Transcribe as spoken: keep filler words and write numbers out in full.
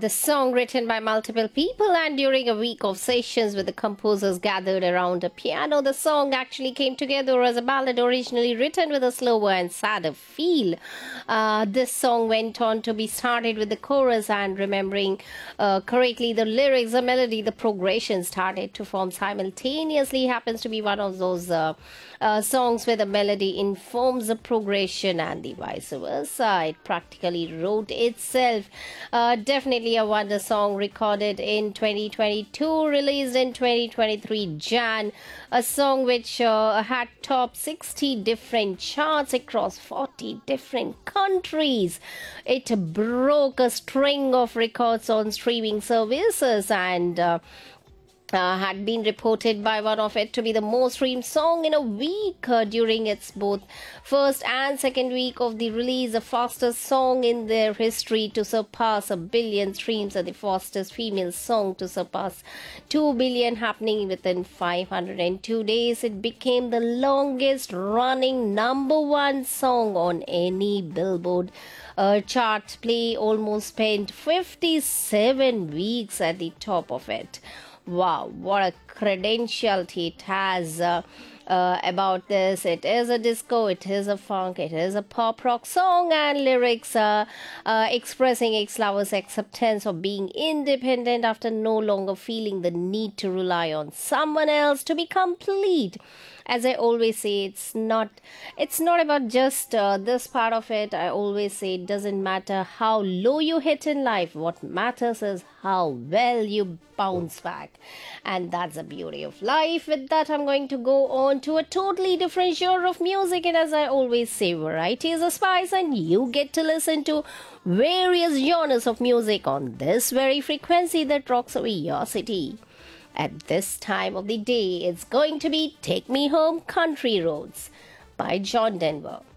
the song written by multiple people, and during a week of sessions with the composers gathered around a piano, the song actually came together as a ballad originally written with a slower and sadder feel. Uh, this song went on to be started with the chorus, and remembering uh, correctly, the lyrics, the melody, the progression started to form simultaneously. Happens to be one of those uh, uh, songs where the melody informs the progression and the vice versa. It practically wrote itself. Uh, definitely a wonder song, recorded in twenty twenty-two, released in twenty twenty-three Jan. A song which uh, had top sixty different charts across forty different countries. It broke a string of records on streaming services, and uh, uh, had been reported by one of it to be the most streamed song in a week uh, during its both first and second week of the release. The fastest song in their history to surpass a billion streams, and the fastest female song to surpass two billion, happening within five hundred two days. It became the longest running number one song on any Billboard uh, chart play, almost spent fifty-seven weeks at the top of it. Wow, what a credential it has uh, uh, about this. It is a disco, it is a funk, it is a pop rock song, and lyrics uh, uh, expressing ex-lovers' acceptance of being independent after no longer feeling the need to rely on someone else to be complete. As I always say, it's not it's not about just uh, this part of it. I always say it doesn't matter how low you hit in life. What matters is how well you bounce back. And that's the beauty of life. With that, I'm going to go on to a totally different genre of music. And as I always say, variety is a spice, and you get to listen to various genres of music on this very frequency that rocks away your city. At this time of the day, it's going to be Take Me Home Country Roads by John Denver.